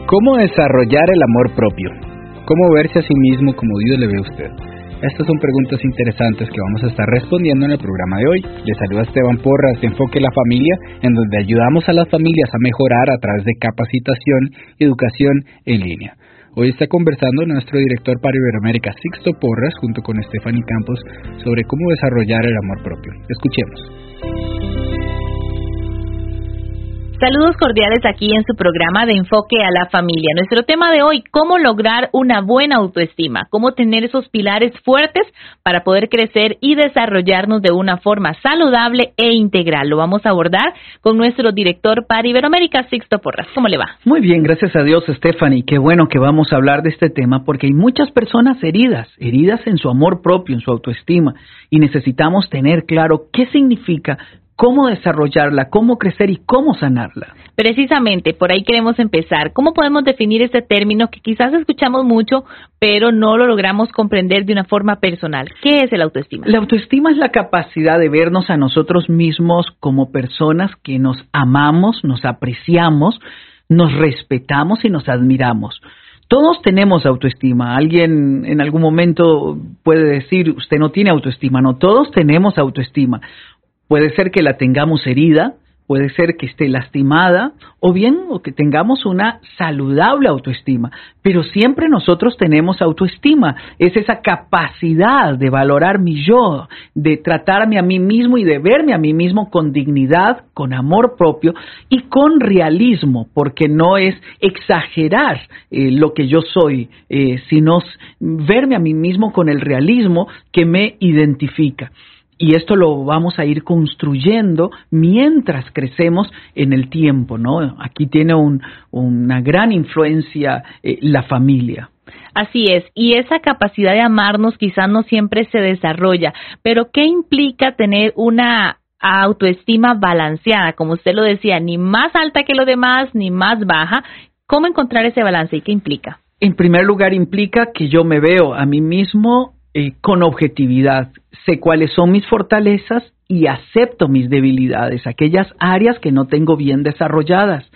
¿Cómo desarrollar el amor propio? ¿Cómo verse a sí mismo como Dios le ve a usted? Estas son preguntas interesantes que vamos a estar respondiendo en el programa de hoy. Les saluda Esteban Porras de Enfoque a la Familia, en donde ayudamos a las familias a mejorar a través de capacitación y educación en línea. Hoy está conversando nuestro director para Iberoamérica, Sixto Porras, junto con Stephanie Campos, sobre cómo desarrollar el amor propio. Escuchemos. Saludos cordiales aquí en su programa de Enfoque a la Familia. Nuestro tema de hoy, cómo lograr una buena autoestima, cómo tener esos pilares fuertes para poder crecer y desarrollarnos de una forma saludable e integral. Lo vamos a abordar con nuestro director para Iberoamérica, Sixto Porras. ¿Cómo le va? Muy bien, gracias a Dios, Stephanie. Qué bueno que vamos a hablar de este tema porque hay muchas personas heridas en su amor propio, en su autoestima, y necesitamos tener claro qué significa, cómo desarrollarla, cómo crecer y cómo sanarla. Precisamente, por ahí queremos empezar. ¿Cómo podemos definir este término que quizás escuchamos mucho, pero no lo logramos comprender de una forma personal? ¿Qué es el autoestima? La autoestima es la capacidad de vernos a nosotros mismos como personas que nos amamos, nos apreciamos, nos respetamos y nos admiramos. Todos tenemos autoestima. Alguien en algún momento puede decir, usted no tiene autoestima. No, todos tenemos autoestima. Puede ser que la tengamos herida, puede ser que esté lastimada, o bien o que tengamos una saludable autoestima. Pero siempre nosotros tenemos autoestima. Es esa capacidad de valorar mi yo, de tratarme a mí mismo y de verme a mí mismo con dignidad, con amor propio y con realismo, porque no es exagerar lo que yo soy, sino verme a mí mismo con el realismo que me identifica. Y esto lo vamos a ir construyendo mientras crecemos en el tiempo, ¿no? Aquí tiene una gran influencia la familia. Así es, y esa capacidad de amarnos quizás no siempre se desarrolla, pero ¿qué implica tener una autoestima balanceada? Como usted lo decía, ni más alta que los demás, ni más baja. ¿Cómo encontrar ese balance y qué implica? En primer lugar, implica que yo me veo a mí mismo con objetividad, sé cuáles son mis fortalezas y acepto mis debilidades, aquellas áreas que no tengo bien desarrolladas.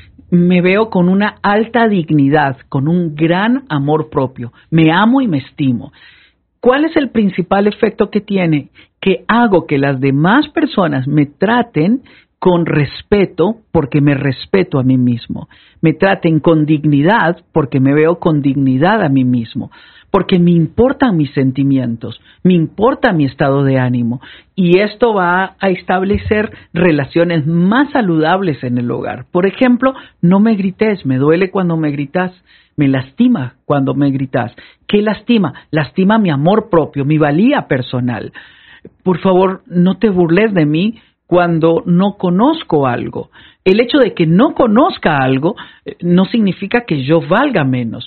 Me veo con una alta dignidad, con un gran amor propio, me amo y me estimo. ¿Cuál es el principal efecto que tiene? Que hago que las demás personas me traten con respeto porque me respeto a mí mismo, me traten con dignidad porque me veo con dignidad a mí mismo, porque me importan mis sentimientos, me importa mi estado de ánimo y esto va a establecer relaciones más saludables en el hogar. Por ejemplo, no me grites, me duele cuando me gritas, me lastima cuando me gritas. ¿Qué lastima? Lastima mi amor propio, mi valía personal. Por favor, no te burles de mí cuando no conozco algo. El hecho de que no conozca algo no significa que yo valga menos.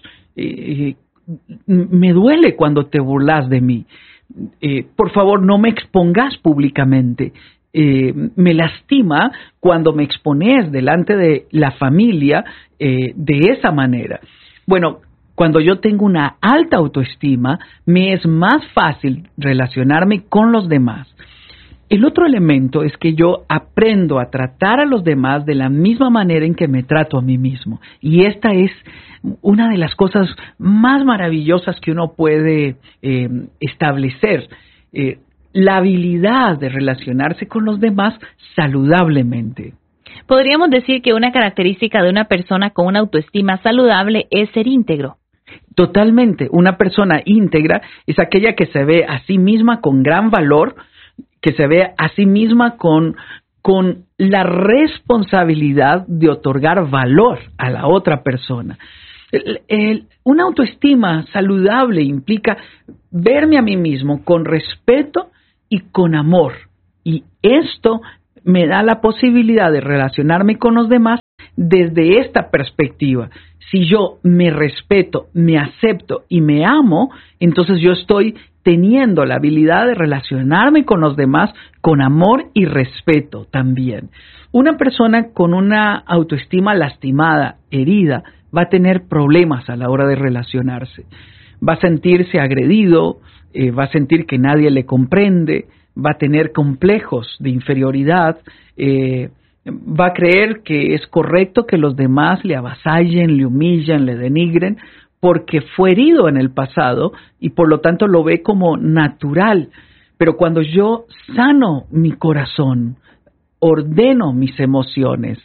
Me duele cuando te burlas de mí. Por favor, no me expongas públicamente. Me lastima cuando me expones delante de la familia de esa manera. Bueno, cuando yo tengo una alta autoestima, me es más fácil relacionarme con los demás. El otro elemento es que yo aprendo a tratar a los demás de la misma manera en que me trato a mí mismo. Y esta es una de las cosas más maravillosas que uno puede establecer. La habilidad de relacionarse con los demás saludablemente. Podríamos decir que una característica de una persona con una autoestima saludable es ser íntegro. Totalmente. Una persona íntegra es aquella que se ve a sí misma con gran valor, que se ve a sí misma con la responsabilidad de otorgar valor a la otra persona. Una autoestima saludable implica verme a mí mismo con respeto y con amor. Y esto me da la posibilidad de relacionarme con los demás desde esta perspectiva. Si yo me respeto, me acepto y me amo, entonces yo estoy teniendo la habilidad de relacionarme con los demás con amor y respeto también. Una persona con una autoestima lastimada, herida, va a tener problemas a la hora de relacionarse. Va a sentirse agredido, va a sentir que nadie le comprende, va a tener complejos de inferioridad, Va a creer que es correcto que los demás le avasallen, le humillen, le denigren, porque fue herido en el pasado y por lo tanto lo ve como natural. Pero cuando yo sano mi corazón, ordeno mis emociones,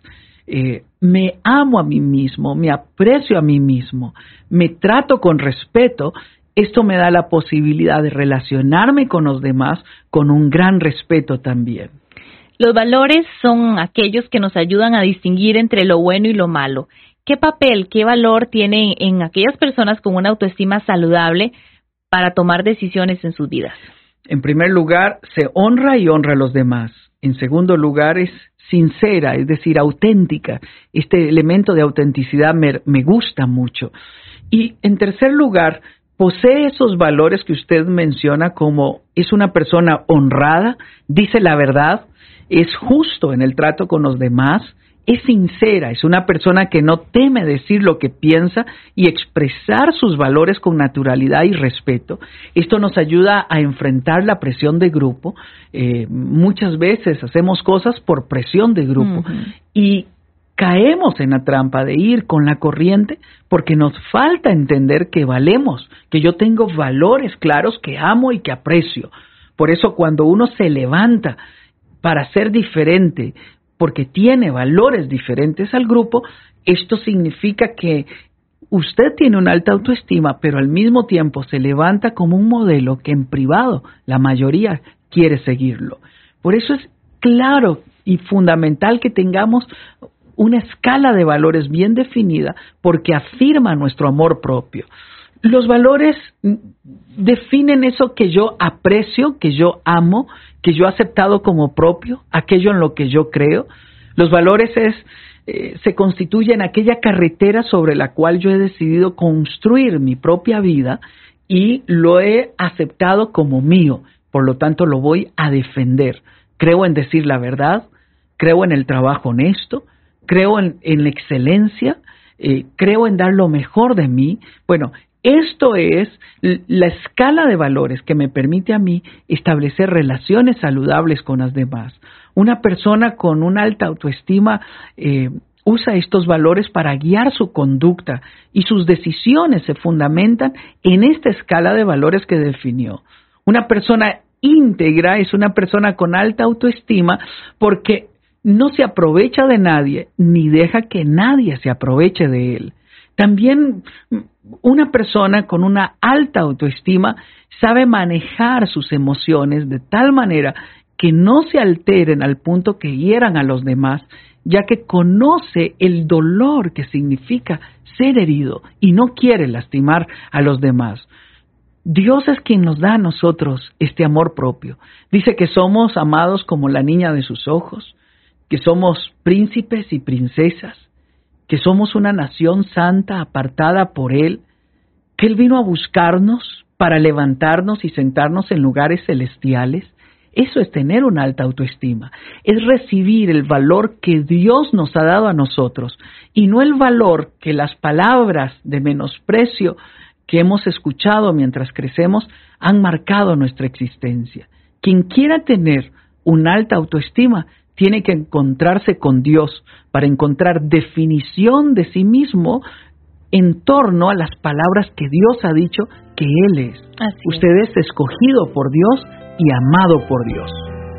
me amo a mí mismo, me aprecio a mí mismo, me trato con respeto, esto me da la posibilidad de relacionarme con los demás con un gran respeto también. Los valores son aquellos que nos ayudan a distinguir entre lo bueno y lo malo. ¿Qué papel, qué valor tienen en aquellas personas con una autoestima saludable para tomar decisiones en sus vidas? En primer lugar, se honra y honra a los demás. En segundo lugar, es sincera, es decir, auténtica. Este elemento de autenticidad me gusta mucho. Y en tercer lugar, posee esos valores que usted menciona, como es una persona honrada, dice la verdad, es justo en el trato con los demás, es sincera, es una persona que no teme decir lo que piensa y expresar sus valores con naturalidad y respeto. Esto nos ayuda a enfrentar la presión de grupo. Muchas veces hacemos cosas por presión de grupo y caemos en la trampa de ir con la corriente porque nos falta entender que valemos, que yo tengo valores claros que amo y que aprecio. Por eso cuando uno se levanta para ser diferente, porque tiene valores diferentes al grupo, esto significa que usted tiene una alta autoestima, pero al mismo tiempo se levanta como un modelo que en privado la mayoría quiere seguirlo. Por eso es claro y fundamental que tengamos una escala de valores bien definida, porque afirma nuestro amor propio. Los valores definen eso que yo aprecio, que yo amo, que yo he aceptado como propio, aquello en lo que yo creo. Los valores se constituyen aquella carretera sobre la cual yo he decidido construir mi propia vida y lo he aceptado como mío. Por lo tanto, lo voy a defender. Creo en decir la verdad, creo en el trabajo honesto, creo en la excelencia, creo en dar lo mejor de mí. Bueno, esto es la escala de valores que me permite a mí establecer relaciones saludables con las demás. Una persona con una alta autoestima usa estos valores para guiar su conducta y sus decisiones se fundamentan en esta escala de valores que definió. Una persona íntegra es una persona con alta autoestima porque no se aprovecha de nadie ni deja que nadie se aproveche de él. También una persona con una alta autoestima sabe manejar sus emociones de tal manera que no se alteren al punto que hieran a los demás, ya que conoce el dolor que significa ser herido y no quiere lastimar a los demás. Dios es quien nos da a nosotros este amor propio. Dice que somos amados como la niña de sus ojos, que somos príncipes y princesas, que somos una nación santa apartada por Él, que Él vino a buscarnos para levantarnos y sentarnos en lugares celestiales. Eso es tener una alta autoestima, es recibir el valor que Dios nos ha dado a nosotros y no el valor que las palabras de menosprecio que hemos escuchado mientras crecemos han marcado nuestra existencia. Quien quiera tener una alta autoestima tiene que encontrarse con Dios para encontrar definición de sí mismo en torno a las palabras que Dios ha dicho que Él es. Usted es escogido por Dios y amado por Dios.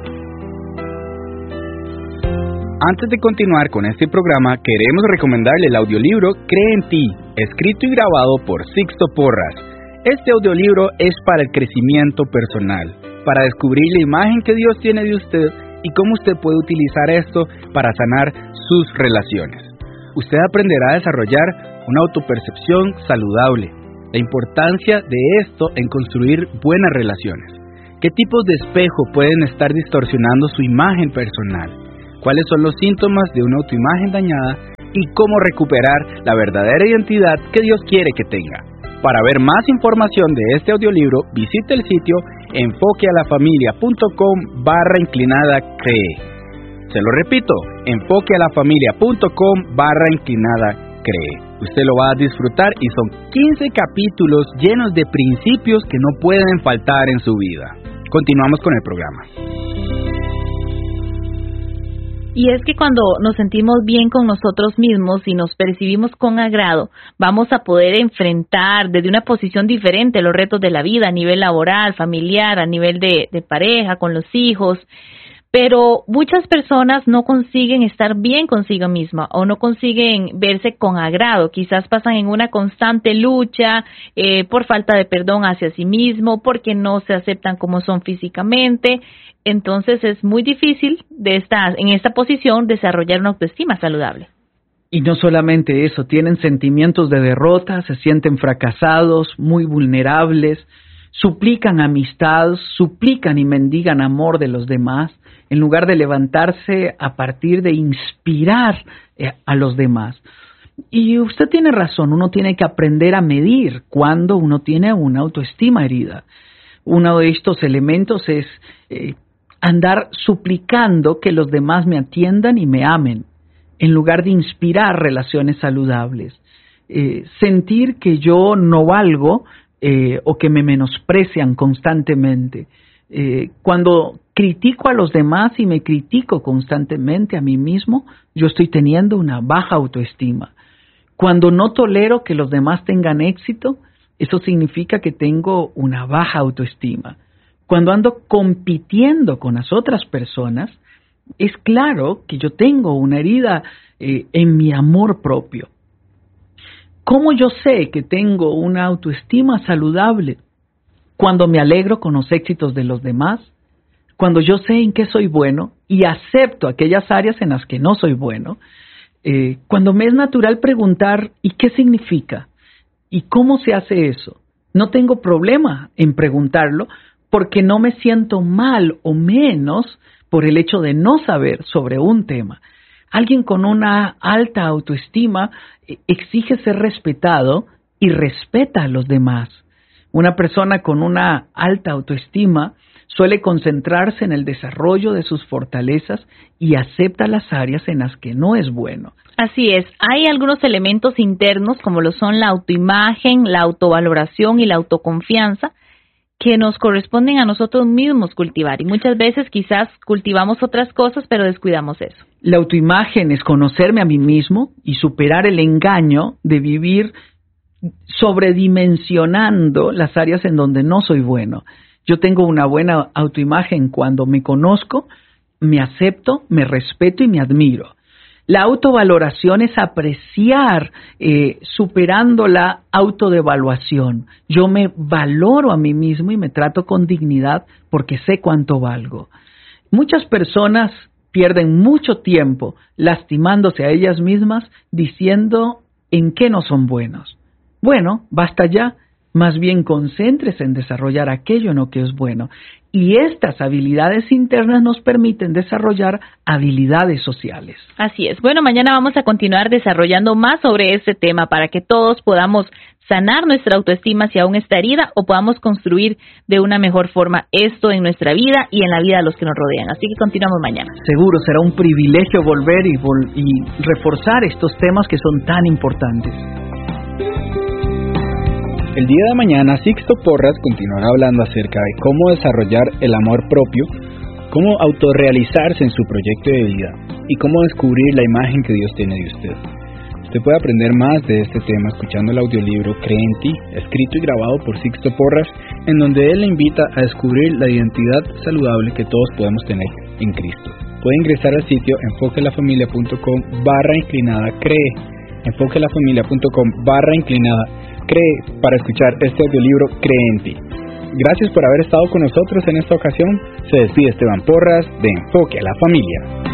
Antes de continuar con este programa, queremos recomendarle el audiolibro Cree en ti, escrito y grabado por Sixto Porras. Este audiolibro es para el crecimiento personal, para descubrir la imagen que Dios tiene de usted y cómo usted puede utilizar esto para sanar sus relaciones. Usted aprenderá a desarrollar una autopercepción saludable, la importancia de esto en construir buenas relaciones, qué tipos de espejo pueden estar distorsionando su imagen personal, cuáles son los síntomas de una autoimagen dañada y cómo recuperar la verdadera identidad que Dios quiere que tenga. Para ver más información de este audiolibro, visite el sitio enfoquealafamilia.com/cree. Se lo repito, enfoquealafamilia.com/cree. Usted lo va a disfrutar y son 15 capítulos llenos de principios que no pueden faltar en su vida. Continuamos con el programa. Y es que cuando nos sentimos bien con nosotros mismos y nos percibimos con agrado, vamos a poder enfrentar desde una posición diferente los retos de la vida a nivel laboral, familiar, a nivel de pareja, con los hijos. Pero muchas personas no consiguen estar bien consigo misma o no consiguen verse con agrado. Quizás pasan en una constante lucha por falta de perdón hacia sí mismo, porque no se aceptan como son físicamente. Entonces es muy difícil en esta posición desarrollar una autoestima saludable. Y no solamente eso, tienen sentimientos de derrota, se sienten fracasados, muy vulnerables, suplican amistad, suplican y mendigan amor de los demás, en lugar de levantarse a partir de inspirar a los demás. Y usted tiene razón, uno tiene que aprender a medir cuando uno tiene una autoestima herida. Uno de estos elementos es andar suplicando que los demás me atiendan y me amen, en lugar de inspirar relaciones saludables. Sentir que yo no valgo o que me menosprecian constantemente. Cuando critico a los demás y me critico constantemente a mí mismo, yo estoy teniendo una baja autoestima. Cuando no tolero que los demás tengan éxito, eso significa que tengo una baja autoestima. Cuando ando compitiendo con las otras personas, es claro que yo tengo una herida en mi amor propio. ¿Cómo yo sé que tengo una autoestima saludable? Cuando me alegro con los éxitos de los demás, cuando yo sé en qué soy bueno y acepto aquellas áreas en las que no soy bueno, cuando me es natural preguntar ¿y qué significa? ¿Y cómo se hace eso? No tengo problema en preguntarlo porque no me siento mal o menos por el hecho de no saber sobre un tema. Alguien con una alta autoestima exige ser respetado y respeta a los demás. Una persona con una alta autoestima suele concentrarse en el desarrollo de sus fortalezas y acepta las áreas en las que no es bueno. Así es, hay algunos elementos internos como lo son la autoimagen, la autovaloración y la autoconfianza que nos corresponden a nosotros mismos cultivar y muchas veces quizás cultivamos otras cosas pero descuidamos eso. La autoimagen es conocerme a mí mismo y superar el engaño de vivir sobredimensionando las áreas en donde no soy bueno. Yo tengo una buena autoimagen cuando me conozco, me acepto, me respeto y me admiro. La autovaloración es apreciar superando la autodevaluación. Yo me valoro a mí mismo y me trato con dignidad porque sé cuánto valgo. Muchas personas pierden mucho tiempo lastimándose a ellas mismas diciendo en qué no son buenos. Bueno, basta ya. Más bien concéntrese en desarrollar aquello en lo que es bueno. Y estas habilidades internas nos permiten desarrollar habilidades sociales. Así es. Bueno, mañana vamos a continuar desarrollando más sobre este tema para que todos podamos sanar nuestra autoestima si aún está herida o podamos construir de una mejor forma esto en nuestra vida y en la vida de los que nos rodean. Así que continuamos mañana. Seguro será un privilegio volver y reforzar estos temas que son tan importantes. El día de mañana, Sixto Porras continuará hablando acerca de cómo desarrollar el amor propio, cómo autorrealizarse en su proyecto de vida y cómo descubrir la imagen que Dios tiene de usted. Usted puede aprender más de este tema escuchando el audiolibro Cree en Ti, escrito y grabado por Sixto Porras, en donde él le invita a descubrir la identidad saludable que todos podemos tener en Cristo. Puede ingresar al sitio enfoquelafamilia.com/cree, enfoquelafamilia.com/cree para escuchar este audiolibro Cree en Ti. Gracias por haber estado con nosotros en esta ocasión. Se despide Esteban Porras de Enfoque a la Familia.